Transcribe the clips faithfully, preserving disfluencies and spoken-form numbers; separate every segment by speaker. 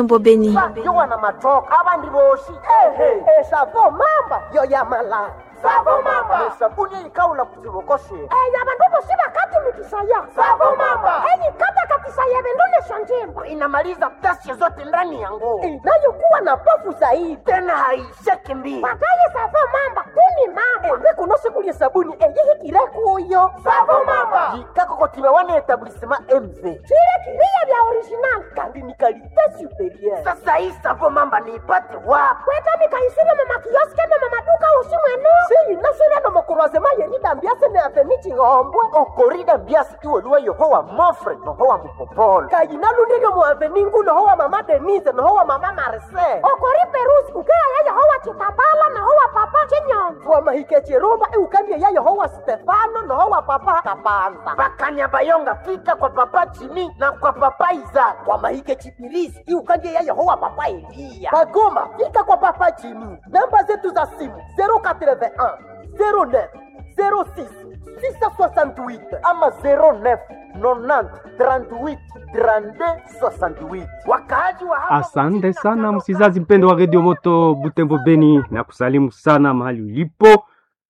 Speaker 1: Mbobeni.
Speaker 2: Yo wana matoka abandi boshi.
Speaker 3: Ehe, e savo mamba yo yamala.
Speaker 2: Savo mamba. Sabuni ikaula kutibokoshe.
Speaker 3: Eh yabandu boshiba kati mikisaya.
Speaker 2: Savo mamba.
Speaker 3: Eh kata katisaya bendule shanjemba.
Speaker 2: Inamaliza pesi zote ndani ya nguo.
Speaker 3: Inayokuwa na pofu zaidi.
Speaker 2: Tena haisheki mbii.
Speaker 3: Pataye savo mamba kuni mamba. Eh ndiko nosikulie sabuni eh yihi kireko yo.
Speaker 2: Savo mamba. Jikako kotiba wane etablissement M V.
Speaker 3: Chile kilia vya original kandi ni kalite superieur.
Speaker 2: Sasa hii savo mamba ni ipate wapi?
Speaker 3: Kweta mikaisiri mama kioske na mama duka usimwenu. Si nasiri ndo mokurwazema yerida mbiase na afenichi ngombwe.
Speaker 2: Okorida mbiase iwe luwa yohowa mofre nohowa mupopolo.
Speaker 3: Kajinalu nilio muaveningu nohowa mama Denise nohowa mama Marcel. Okori perusi ukea ya yohowa chitabala nohowa papa chinyonzo. Kwa mahike chirumba e ukambia ya yohowa Stefano nohowa papa Kapanza.
Speaker 2: Bakanya bayonga fika kwa papa Chini na kwa papa Iza.
Speaker 3: Kwa mahike chipirisi e ukambia ya yohowa papa Elia. Bagoma fika kwa papa Jimmy. Namba zetu za simu zero eight one zero neuf zero six six six huit
Speaker 2: ama zero neuf nonante trente-huit trente-deux soixante-huit. Wakaaji wa hapa.
Speaker 4: Asante sana msizazi mpendo wa Radio Moto Butembo Beni, na kusalimu sana mahali ulipo.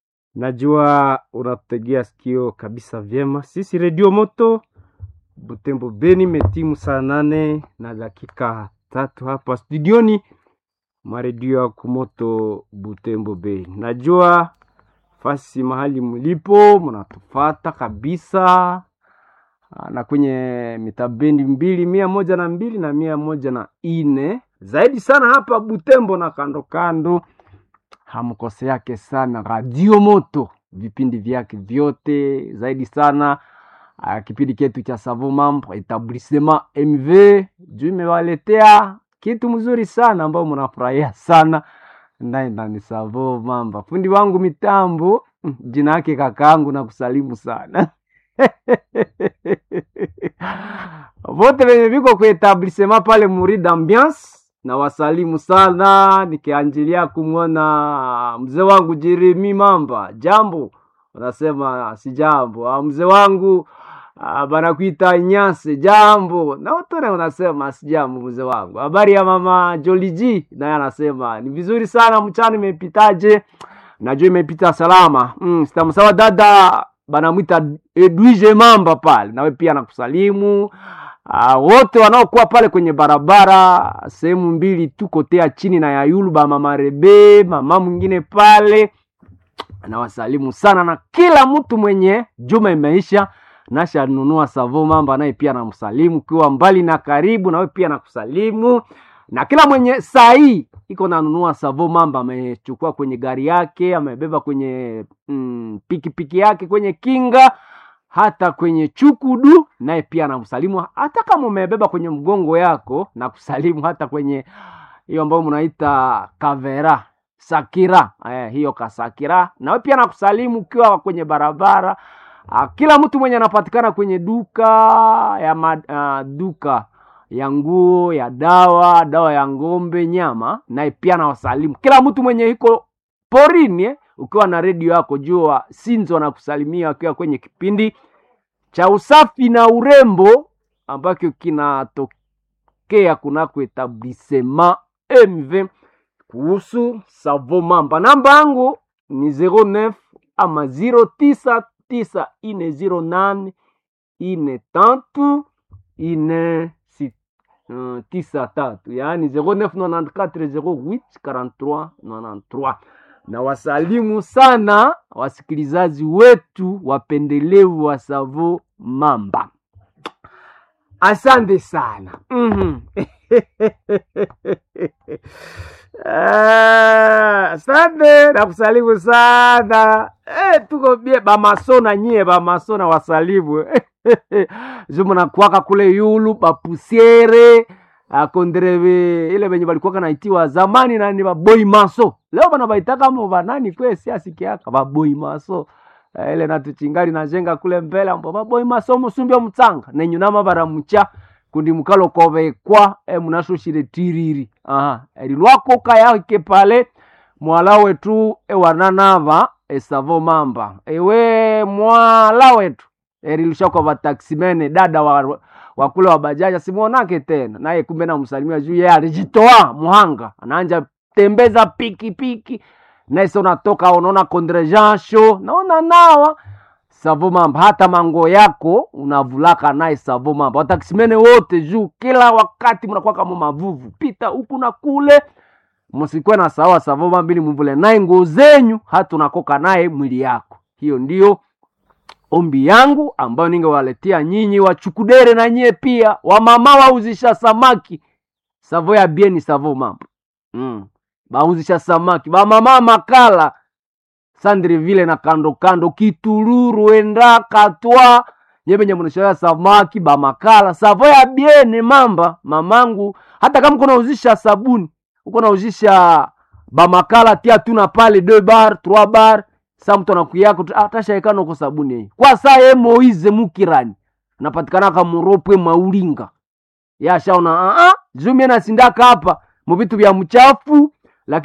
Speaker 4: Najua unatutegea sikio kabisa vyema. Sisi Radio Moto Butembo Beni metimu saa nane na dakika tatu hapa studioni mwa Radio Kumoto Butembo Beni. Najua fasi mahali mlipo mnatufata kabisa na kwenye mitabendi mbili mia moja na mbili na mia moja na ine zaidi sana hapa Butembo na kando kando. Hamkose yake sana Radio Moto, vipindi vyake vyote zaidi sana. Uh, kipindi ketu cha Savo Mamba etablissement M V juu imewaletea kitu mzuri sana ambao mnafurahia sana ndani ndani Savo Mamba. Fundi wangu mitambo jina yake kakaangu na kusalimu sana. Vote venye viko kwa etablissement pale Muri Ambiance na wasalimu sana, nikianjilia kumwona mzee wangu Jeremy Mamba. Jambo, unasema si jambo. Mzee wangu Uh, bana kuita Nyase, jambo. Na utone unasema si jambo mzee wangu. Habari ya mama Joliji, naye anasema ni vizuri sana, mchana imepitaje? Najua imepita salama. Mm, sitamsawa dada bana muita Edwige Mamba pale. Nawe pia nakusalimu. Uh, wote wanaokuwa pale kwenye barabara sehemu mbili tu, kotea chini na ya Yuluba, mama Rebe, mama mwingine pale. Na wasalimu sana na kila mtu mwenye juma imeisha nasha nunua Savo Mamba naye pia namsalimu, kiwa mbali na karibu nawe pia nakusalimu. Na kila mwenye sahi iko na nunua Savo Mamba, amechukua kwenye gari yake, amebeba kwenye mm, piki piki yake, kwenye kinga, hata kwenye chukudu, naye pia namsalimu. Hata kama umebeba kwenye mgongo yako nakusalimu, hata kwenye hiyo ambayo mnaita kavera sakira, eh, hiyo kasakira nawe pia nakusalimu ukiwa kwenye barabara. Uh, kila mtu mwenye anapatikana kwenye duka ya mad, uh, duka ya nguo, ya dawa, dawa ya ngombe, nyama, naye pia na wasalimu. Kila mtu mwenye hiko porini eh, ukiwa na radio yako jua Sinzo na kusalimia akiwa kwenye kipindi cha usafi na urembo ambacho kinatokea kunako etablissement M V kuhusu Savo Mamba. Namba yangu ni zero neuf ama zero tisa tisa ine zero nane ine tatu ine si, uh, tisa tatu, yaani zero neuf nane quatre zero huit quarante-trois quatre-vingt-treize. Na wasalimu sana wasikilizaji wetu wapendelevu wa Savo Mamba. Asante sana. Mhm. Eh, asante na kusalimu sana. Eh, tuko bie ba masona nyie ba masona wasalimu. Jumu na kuwaka kule Yulu ba pusiere, akondrebe ile benye balikuwa naitiwa zamani na ni ba boy maso. Leo bana baitaka mo banani kwe siasi kiaka ba boy maso. Eh, ile natuchingali na jenga kule mbele ambo ba boy maso musumbia mtsanga. Nenyu nama baramucha kundi mukalo kobe kwa e munasho shire tiriri. Aha, eri lwako kaya ke pale mwala wetu e wananava e Savo Mamba. Ewe mwala wetu eri lushako ba taximene dada wa wakule wa bajaja simuonake tena. Naye kumbe na msalimia juu yeye alijitoa muhanga. Anaanja tembeza piki piki. Naye sio natoka unaona kondrejasho. Naona nawa savo mambo, hata mango yako unavulaka naye savo mambo. Watakisimene wote juu kila wakati mnakuwa kama mavuvu. Pita huku na kule. Msikuwe na sawa savo mambo ili mvule naye nguo zenyu, hata unakoka naye mwili yako. Hiyo ndio ombi yangu ambayo ningewaletea nyinyi wachukudere na nyie pia. Wamama wauzisha samaki. Savo ya bieni savo mambo. Mm. Bauzisha samaki. Wamama makala. Sandreville na kando kando, Kituluru, enda Katwa, nyebe nyamunisha samaki ba makala, savo ya biene mamba mamangu. Hata kama kuna uzisha sabuni, uko na uzisha ba makala tia tuna pale deux bar, trois bar, sa mtu anakuyako atasha ekano kwa sabuni hii. Kwa saa ye Moize Mukirani, napatikana kama Muropwe Maulinga. Ya shaona a a, zumi na sindaka hapa, mu vitu vya mchafu.